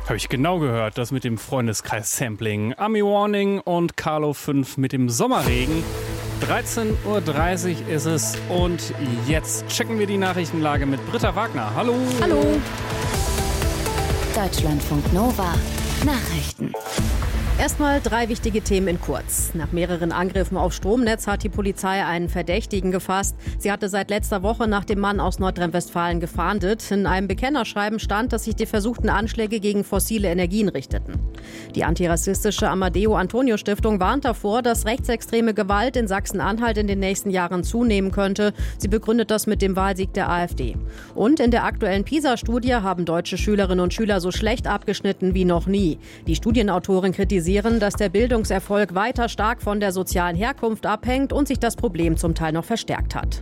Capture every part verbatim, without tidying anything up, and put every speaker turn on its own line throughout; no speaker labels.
Habe ich genau gehört, das mit dem Freundeskreis-Sampling. Army Warning und Carlo fünf mit dem Sommerregen. dreizehn Uhr dreißig ist es und jetzt checken wir die Nachrichtenlage mit Britta Wagner. Hallo.
Hallo. Deutschlandfunk Nova. Nachrichten. Erstmal drei wichtige Themen in kurz. Nach mehreren Angriffen auf Stromnetz hat die Polizei einen Verdächtigen gefasst. Sie hatte seit letzter Woche nach dem Mann aus Nordrhein-Westfalen gefahndet. In einem Bekennerschreiben stand, dass sich die versuchten Anschläge gegen fossile Energien richteten. Die antirassistische Amadeo-Antonio-Stiftung warnt davor, dass rechtsextreme Gewalt in Sachsen-Anhalt in den nächsten Jahren zunehmen könnte. Sie begründet das mit dem Wahlsieg der AfD. Und in der aktuellen PISA-Studie haben deutsche Schülerinnen und Schüler so schlecht abgeschnitten wie noch nie. Die Studienautorin kritisiert, dass der Bildungserfolg weiter stark von der sozialen Herkunft abhängt und sich das Problem zum Teil noch verstärkt hat.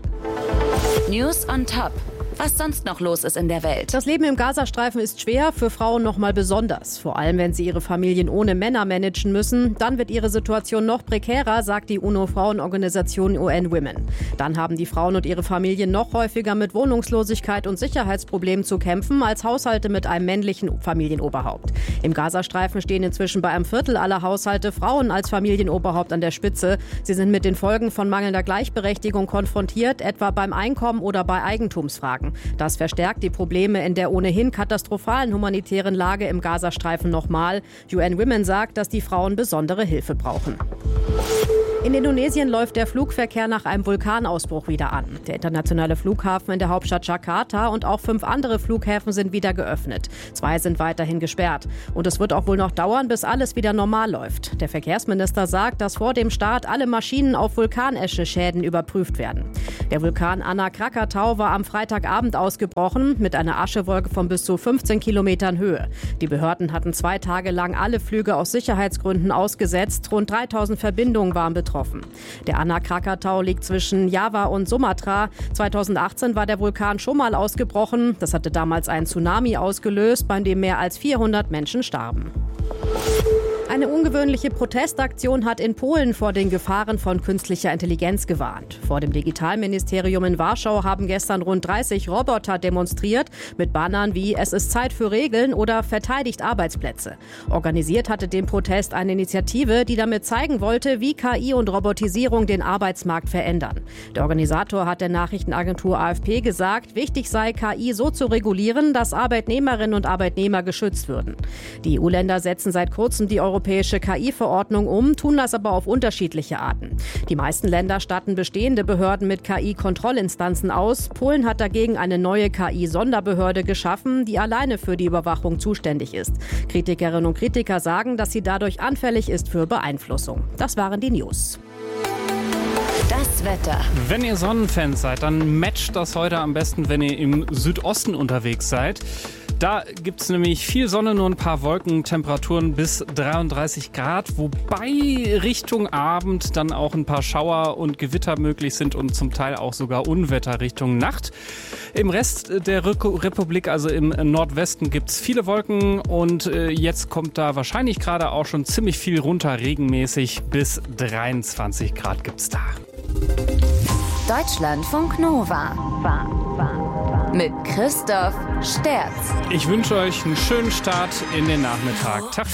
News on Top. Was sonst noch los ist in der Welt.
Das Leben im Gazastreifen ist schwer, für Frauen noch mal besonders. Vor allem, wenn sie ihre Familien ohne Männer managen müssen. Dann wird ihre Situation noch prekärer, sagt die UNO-Frauenorganisation U N Women. Dann haben die Frauen und ihre Familien noch häufiger mit Wohnungslosigkeit und Sicherheitsproblemen zu kämpfen als Haushalte mit einem männlichen Familienoberhaupt. Im Gazastreifen stehen inzwischen bei einem Viertel aller Haushalte Frauen als Familienoberhaupt an der Spitze. Sie sind mit den Folgen von mangelnder Gleichberechtigung konfrontiert, etwa beim Einkommen oder bei Eigentumsfragen. Das verstärkt die Probleme in der ohnehin katastrophalen humanitären Lage im Gazastreifen nochmal. U N Women sagt, dass die Frauen besondere Hilfe brauchen. In Indonesien läuft der Flugverkehr nach einem Vulkanausbruch wieder an. Der internationale Flughafen in der Hauptstadt Jakarta und auch fünf andere Flughäfen sind wieder geöffnet. Zwei sind weiterhin gesperrt. Und es wird auch wohl noch dauern, bis alles wieder normal läuft. Der Verkehrsminister sagt, dass vor dem Start alle Maschinen auf Vulkanesche-Schäden überprüft werden. Der Vulkan Anak Krakatau war am Freitagabend ausgebrochen mit einer Aschewolke von bis zu fünfzehn Kilometern Höhe. Die Behörden hatten zwei Tage lang alle Flüge aus Sicherheitsgründen ausgesetzt. Rund dreitausend Verbindungen waren betroffen. Der Anak Krakatau liegt zwischen Java und Sumatra. zweitausendachtzehn war der Vulkan schon mal ausgebrochen. Das hatte damals einen Tsunami ausgelöst, bei dem mehr als vierhundert Menschen starben. Eine ungewöhnliche Protestaktion hat in Polen vor den Gefahren von künstlicher Intelligenz gewarnt. Vor dem Digitalministerium in Warschau haben gestern rund dreißig Roboter demonstriert mit Bannern wie „Es ist Zeit für Regeln" oder „Verteidigt Arbeitsplätze". Organisiert hatte den Protest eine Initiative, die damit zeigen wollte, wie K I und Robotisierung den Arbeitsmarkt verändern. Der Organisator hat der Nachrichtenagentur A F P gesagt, wichtig sei, K I so zu regulieren, dass Arbeitnehmerinnen und Arbeitnehmer geschützt würden. Die E U-Länder setzen seit kurzem die Europäische K I-Verordnung um, tun das aber auf unterschiedliche Arten. Die meisten Länder statten bestehende Behörden mit K I-Kontrollinstanzen aus. Polen hat dagegen eine neue K I-Sonderbehörde geschaffen, die alleine für die Überwachung zuständig ist. Kritikerinnen und Kritiker sagen, dass sie dadurch anfällig ist für Beeinflussung. Das waren die News.
Das Wetter.
Wenn ihr Sonnenfans seid, dann matcht das heute am besten, wenn ihr im Südosten unterwegs seid. Da gibt es nämlich viel Sonne, nur ein paar Wolken, Temperaturen bis dreiunddreißig Grad, wobei Richtung Abend dann auch ein paar Schauer und Gewitter möglich sind und zum Teil auch sogar Unwetter Richtung Nacht. Im Rest der Republik, also im Nordwesten, gibt es viele Wolken und jetzt kommt da wahrscheinlich gerade auch schon ziemlich viel runter, regenmäßig, bis dreiundzwanzig Grad gibt es da.
Deutschlandfunk Nova. Mit Christoph Sterz.
Ich wünsche euch einen schönen Start in den Nachmittag. Tag